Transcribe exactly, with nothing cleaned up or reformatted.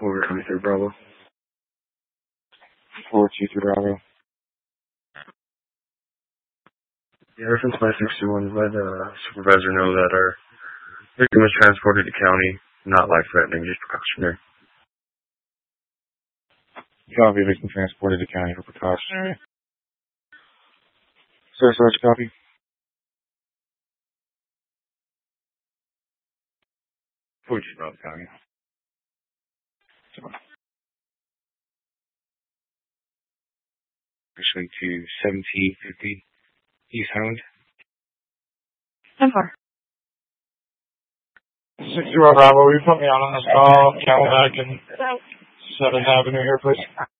four twenty-three Bravo. four two three Bravo. Yeah, reference five sixty-one, let uh, supervisor know that our victim was transported to county, not life-threatening, just precautionary. Copy, victim transported to county for precautionary. Sir, Sarge, copy. four two Bravo, copy. Actually, to seventeen fifty East Highland. ten four. six zero Bravo, will you put me on on this call? Camelback and seventh Avenue here, please.